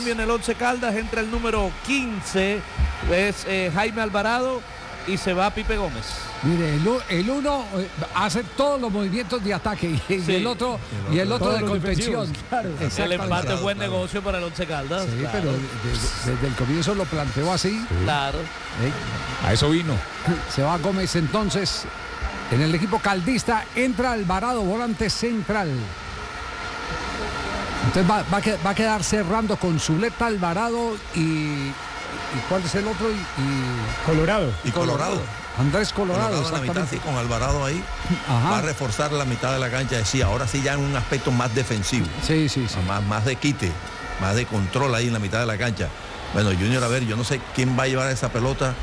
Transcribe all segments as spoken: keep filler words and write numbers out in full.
En el Once Caldas entra el número quince, es eh, Jaime Alvarado, y se va Pipe Gómez. Mire, el, el uno eh, hace todos los movimientos de ataque y, sí. y el otro y el otro de contención. Claro. El empate es buen negocio para el Once Caldas. Sí, claro. pero desde, desde el comienzo lo planteó así. Sí. Claro. ¿Eh? A eso vino. Se va Gómez entonces. En el equipo caldista entra Alvarado, volante central. Entonces va, va, a, va a quedar cerrando con Zuleta, Alvarado y, y ¿cuál es el otro? Y, y Colorado. Y Colorado. Andrés Colorado. Colorado en la mitad, sí, con Alvarado ahí. Ajá. Va a reforzar la mitad de la cancha. Sí, ahora sí ya en un aspecto más defensivo. Sí, sí, sí. Más, más de quite, más de control ahí en la mitad de la cancha. Bueno, Junior, a ver, yo no sé quién va a llevar esa pelota.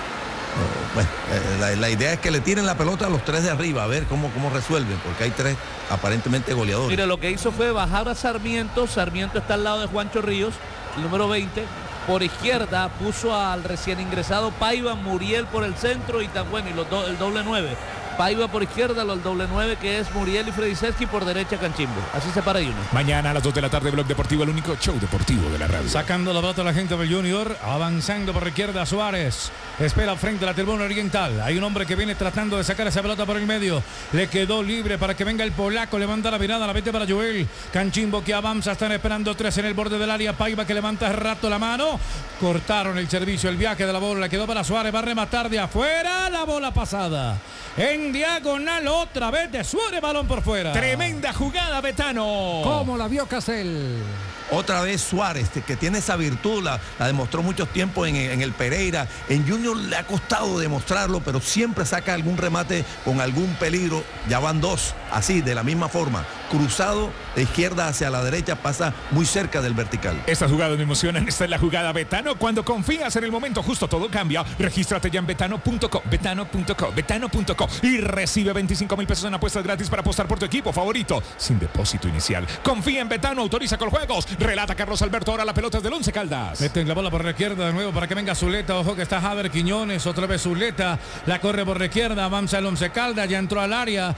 Bueno, la, la idea es que le tiren la pelota a los tres de arriba, a ver cómo, cómo resuelven, porque hay tres aparentemente goleadores. Mire, lo que hizo fue bajar a Sarmiento. Sarmiento está al lado de Juancho Ríos, el número veinte. Por izquierda puso al recién ingresado Paiva, Muriel por el centro y tan bueno, y los do, el doble nueve. Paiva por izquierda, el doble nueve que es Muriel y Frediseski, por derecha Canchimbo. Así se para Junior. Mañana a las dos de la tarde, Blog Deportivo, el único show deportivo de la radio. Sacando la pelota la gente del Junior, avanzando por izquierda Suárez. Espera frente a la tribuna oriental. Hay un hombre que viene tratando de sacar esa pelota por el medio. Le quedó libre para que venga el polaco. Levanta la mirada, la mete para Joel. Canchimbo que avanza, están esperando tres en el borde del área. Paiva que levanta rato la mano. Cortaron el servicio, el viaje de la bola. Le quedó para Suárez, va a rematar de afuera. La bola pasada. En diagonal otra vez de Suárez, balón por fuera. Tremenda jugada, Betano. ¿Cómo la vio Castel? Otra vez Suárez, que tiene esa virtud, la, la demostró muchos tiempos en, en el Pereira. En Junior le ha costado demostrarlo, pero siempre saca algún remate con algún peligro. Ya van dos, así, de la misma forma. Cruzado de izquierda hacia la derecha, pasa muy cerca del vertical. Estas jugadas me emocionan. Esta es la jugada Betano. Cuando confías en el momento justo, todo cambia. Regístrate ya en betano punto com, betano punto com, betano punto com y recibe veinticinco mil pesos en apuestas gratis para apostar por tu equipo favorito, sin depósito inicial. Confía en Betano, autoriza con juegos. Relata Carlos Alberto, ahora la pelota es del Once Caldas. Meten la bola por la izquierda de nuevo para que venga Zuleta. Ojo que está Javier Quiñones, otra vez Zuleta. La corre por la izquierda, avanza el Once Caldas, ya entró al área.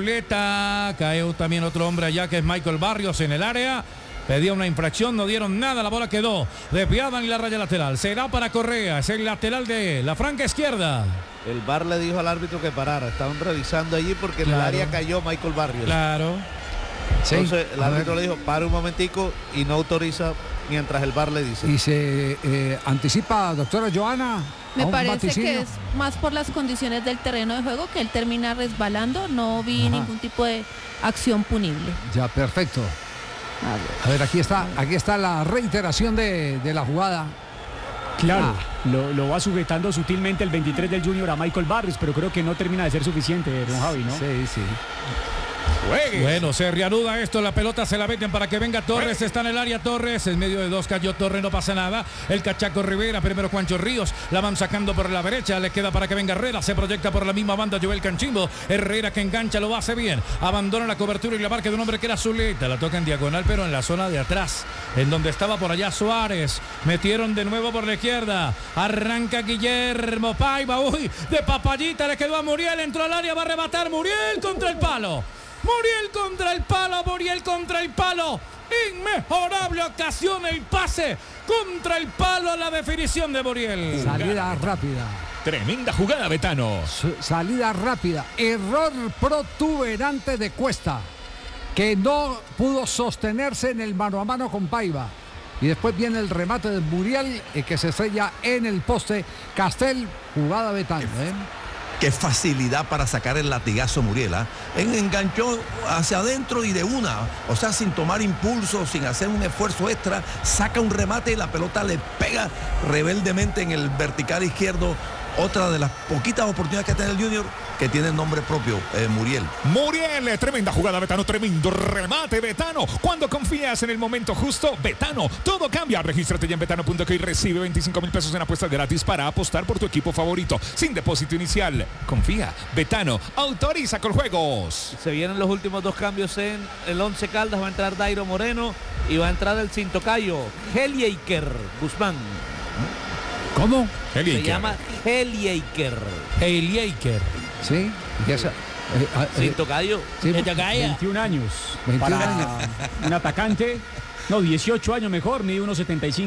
Zuleta, cae también otro hombre allá que es Michael Barrios en el área. Pedía una infracción, no dieron nada, la bola quedó desviada en la raya lateral. Será para Correa, es el lateral de la franca izquierda. El V A R le dijo al árbitro que parara. Estaban revisando allí porque claro. En el área cayó Michael Barrios. Claro. Sí. Entonces el árbitro le dijo, para un momentico, y no autoriza mientras el V A R le dice. Y se eh, anticipa, doctora Joana. Me parece vaticinio. Que es más por las condiciones del terreno de juego, que él termina resbalando. No vi Ajá. ningún tipo de acción punible. Ya, perfecto. A ver, a ver aquí está, aquí está la reiteración de, de la jugada. Claro, ah. lo, lo va sujetando sutilmente el veintitrés del Junior a Michael Barrios, pero creo que no termina de ser suficiente, don Javi, ¿no? Sí, sí. Juegue. Bueno, se reanuda esto, la pelota se la meten para que venga Torres, Juegue. Está en el área Torres, en medio de dos cayó Torres, no pasa nada. El Cachaco Rivera, primero Juancho Ríos, la van sacando por la derecha, le queda para que venga Herrera, se proyecta por la misma banda Joel Canchimbo. Herrera que engancha, lo hace bien, abandona la cobertura y la marca de un hombre que era Zuleta, la toca en diagonal pero en la zona de atrás, en donde estaba por allá Suárez. Metieron de nuevo por la izquierda, arranca Guillermo Paiva, uy, de papayita le quedó a Muriel, entró al área, va a rematar Muriel contra el palo. Muriel contra el palo, Muriel contra el palo. Inmejorable ocasión, el pase contra el palo, la definición de Muriel. Salida rápida. Tremenda jugada, Betano. Salida rápida. Error protuberante de Cuesta, que no pudo sostenerse en el mano a mano con Paiva. Y después viene el remate de Muriel, eh, que se estrella en el poste. Castel, jugada Betano, ¿eh? Qué facilidad para sacar el latigazo Muriel, ¿eh? Enganchó hacia adentro y de una, o sea, sin tomar impulso, sin hacer un esfuerzo extra, saca un remate y la pelota le pega rebeldemente en el vertical izquierdo. Otra de las poquitas oportunidades que tiene el Junior, que tiene el nombre propio, eh, Muriel. Muriel, tremenda jugada, Betano, tremendo remate, Betano. Cuando confías en el momento justo, Betano, todo cambia. Regístrate ya en betano punto com y recibe veinticinco mil pesos en apuestas gratis para apostar por tu equipo favorito, sin depósito inicial. Confía, Betano, autoriza con juegos. Se vienen los últimos dos cambios en el Once Caldas. Va a entrar Dairo Moreno y va a entrar el Cintocayo, Helieker Guzmán. ¿Cómo? Se llama Helieker. Helieker. Sí, ya sa- eh, eh, Sin tocayo. Sí, veintiún años. veintiún para años. un atacante No, dieciocho años mejor, mide uno setenta y cinco.